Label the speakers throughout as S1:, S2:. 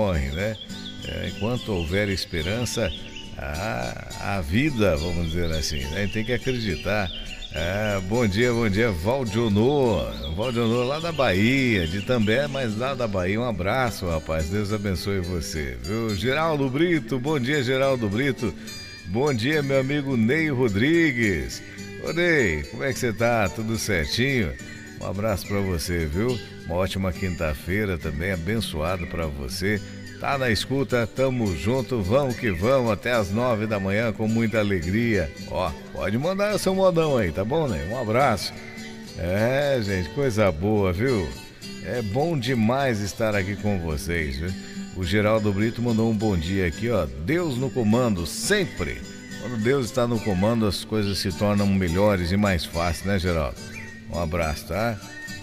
S1: morre, né? Enquanto houver esperança, a vida, vamos dizer assim, né? A gente tem que acreditar. Bom dia, Valdionor lá da Bahia, de També, mas lá da Bahia. Um abraço, rapaz, Deus abençoe você, viu? Geraldo Brito, bom dia, Geraldo Brito. Bom dia, meu amigo Ney Rodrigues. Ô Ney, como é que você tá? Tudo certinho? Um abraço pra você, viu? Uma ótima quinta-feira também, abençoado pra você. Tá na escuta, tamo junto, vamos que vamos, até as 9 da manhã com muita alegria. Ó, pode mandar seu modão aí, tá bom, né? Um abraço. Gente, coisa boa, viu? É bom demais estar aqui com vocês, viu? O Geraldo Brito mandou um bom dia aqui, ó. Deus no comando, sempre. Quando Deus está no comando, as coisas se tornam melhores e mais fáceis, né, Geraldo? Um abraço, tá?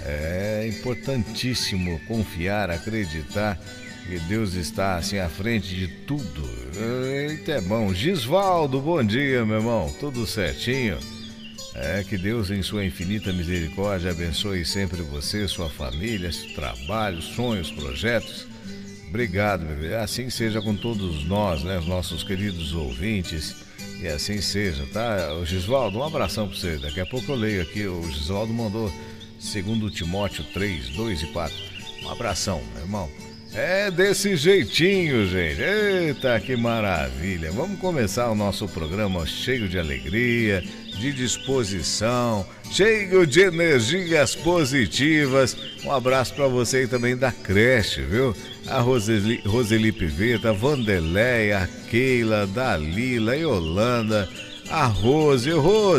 S1: É importantíssimo confiar, acreditar que Deus está assim à frente de tudo. Eita, é bom. Gisvaldo, bom dia, meu irmão. Tudo certinho? Que Deus, em sua infinita misericórdia, abençoe sempre você, sua família, seu trabalho, sonhos, projetos. Obrigado, meu filho. Assim seja com todos nós, né? Os nossos queridos ouvintes. E assim seja, tá? O Gisvaldo, um abração pra você. Daqui a pouco eu leio aqui. O Gisvaldo mandou 2 Timóteo 3, 2 e 4. Um abração, meu irmão. É desse jeitinho, gente. Eita, que maravilha. Vamos começar o nosso programa cheio de alegria, de disposição, cheio de energias positivas. Um abraço para você também da creche, viu? A Roseli Piveta, a Vanderleia, a Keila, Dalila, a Yolanda, a Rose.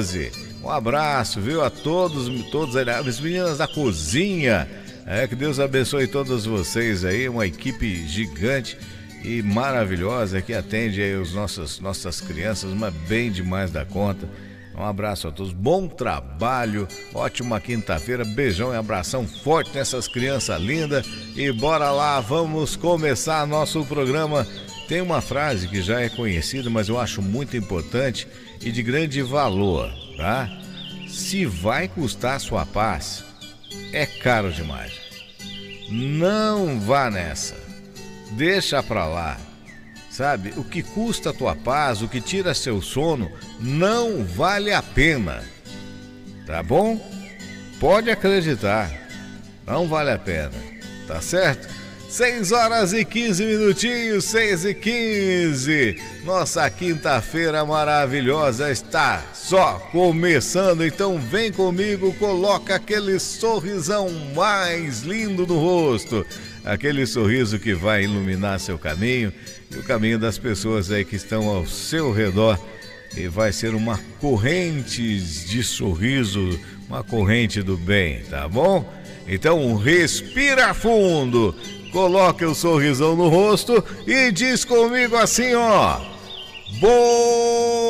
S1: Um abraço, viu? A todas as meninas da cozinha. Que Deus abençoe todos vocês aí, uma equipe gigante e maravilhosa que atende aí nossas crianças, mas bem demais da conta. Um abraço a todos, bom trabalho, ótima quinta-feira, beijão e abração forte nessas crianças lindas e bora lá, vamos começar nosso programa. Tem uma frase que já é conhecida, mas eu acho muito importante e de grande valor, tá? Se vai custar sua paz, é caro demais. Não vá nessa. Deixa pra lá. Sabe? O que custa a tua paz, o que tira seu sono, não vale a pena. Tá bom? Pode acreditar. Não vale a pena. Tá certo? 6 horas e 15 minutinhos, 6 e 15. Nossa quinta-feira maravilhosa está só começando, então vem comigo, coloca aquele sorrisão mais lindo no rosto, aquele sorriso que vai iluminar seu caminho e o caminho das pessoas aí que estão ao seu redor, e vai ser uma corrente de sorriso, uma corrente do bem, tá bom? Então respira fundo, coloque o sorrisão no rosto e diz comigo assim, ó: bom